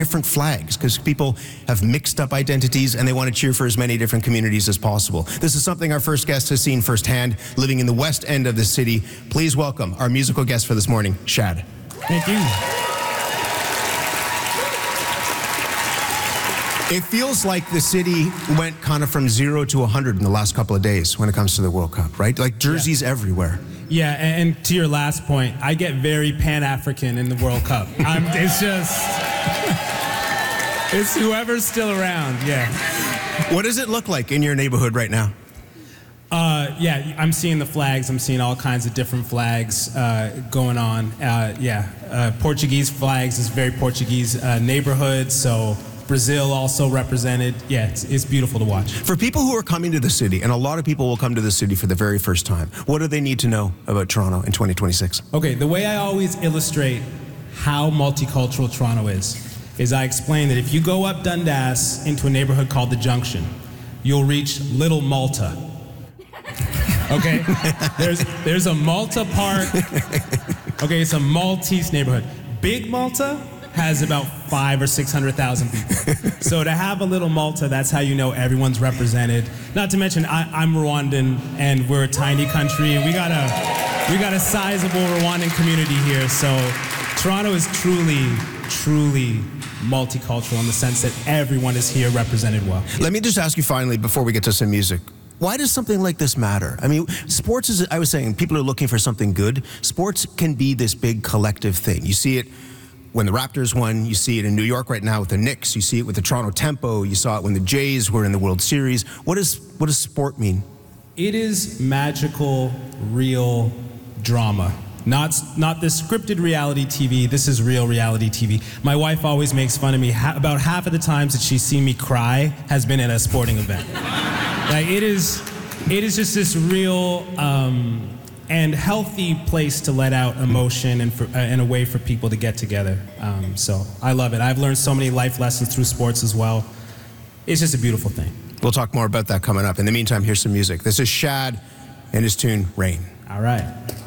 different flags because people have mixed up identities and they want to cheer for as many different communities as possible. This is something our first guest has seen firsthand, living in the west end of the city. Please welcome our musical guest for this morning, Shad. Thank you. It feels like the city went kind of from 0 to 100 in the last couple of days when it comes to the World Cup, right? Like jerseys everywhere. Yeah, and to your last point, I get very Pan-African in the World Cup. It's whoever's still around, yeah. What does it look like in your neighborhood right now? Yeah, I'm seeing the flags. I'm seeing all kinds of different flags going on. Portuguese flags is very Portuguese neighborhood, so Brazil also represented. Yeah, it's beautiful to watch. For people who are coming to the city, and a lot of people will come to the city for the very first time, what do they need to know about Toronto in 2026? Okay, the way I always illustrate how multicultural Toronto is I explain that if you go up Dundas into a neighborhood called the Junction, you'll reach Little Malta. Okay? There's a Malta Park. Okay, it's a Maltese neighborhood. Big Malta has about 500,000 or 600,000 people. So to have a Little Malta, that's how you know everyone's represented. Not to mention, I'm Rwandan, and we're a tiny country, and we got a sizable Rwandan community here. So Toronto is truly multicultural in the sense that everyone is here represented well. Let me just ask you finally, before we get to some music, why does something like this matter? I mean, sports is, I was saying, people are looking for something good. Sports can be this big collective thing. You see it when the Raptors won, you see it in New York right now with the Knicks, you see it with the Toronto Tempo, you saw it when the Jays were in the World Series. What does sport mean? It is magical, real drama. Not this scripted reality TV, this is real reality TV. My wife always makes fun of me. About half of the times that she's seen me cry has been at a sporting event. Like it is just this real and healthy place to let out emotion and a way for people to get together. So I love it. I've learned so many life lessons through sports as well. It's just a beautiful thing. We'll talk more about that coming up. In the meantime, here's some music. This is Shad and his tune, Rain. All right.